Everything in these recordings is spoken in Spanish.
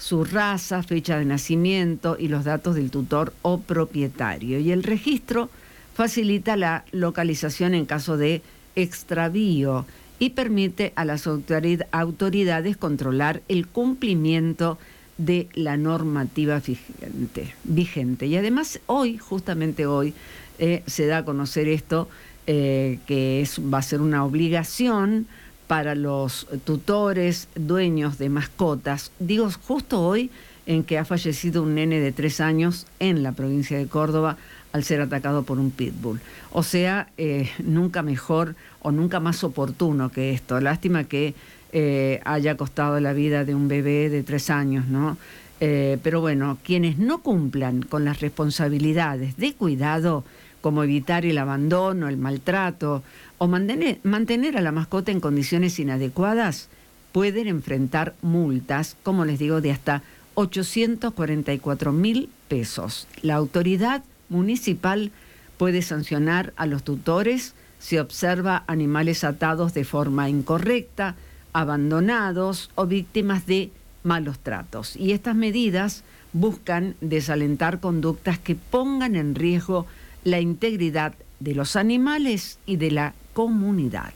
su raza, fecha de nacimiento y los datos del tutor o propietario. Y el registro facilita la localización en caso de extravío y permite a las autoridades controlar el cumplimiento de la normativa vigente. Y además hoy, justamente hoy, se da a conocer esto, va a ser una obligación para los tutores, dueños de mascotas. Digo, justo hoy en que ha fallecido un nene de 3 años en la provincia de Córdoba al ser atacado por un pitbull. O sea, nunca mejor o nunca más oportuno que esto. Lástima que haya costado la vida de un bebé de 3 años, ¿no? Pero bueno, quienes no cumplan con las responsabilidades de cuidado, como evitar el abandono, el maltrato o mantener a la mascota en condiciones inadecuadas, pueden enfrentar multas, como les digo, de hasta 844.000 pesos. La autoridad municipal puede sancionar a los tutores si observa animales atados de forma incorrecta, abandonados o víctimas de malos tratos. Y estas medidas buscan desalentar conductas que pongan en riesgo la integridad de los animales y de la comunidad.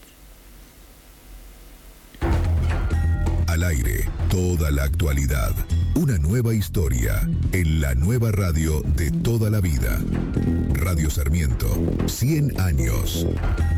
Al aire, toda la actualidad. Una nueva historia en la nueva radio de toda la vida. Radio Sarmiento, 100 años.